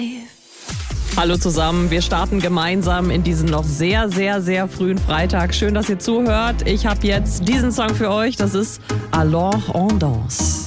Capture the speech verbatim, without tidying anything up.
Hallo zusammen, wir starten gemeinsam in diesen noch sehr, sehr, sehr frühen Freitag. Schön, dass ihr zuhört. Ich habe jetzt diesen Song für euch, das ist Alors on danse.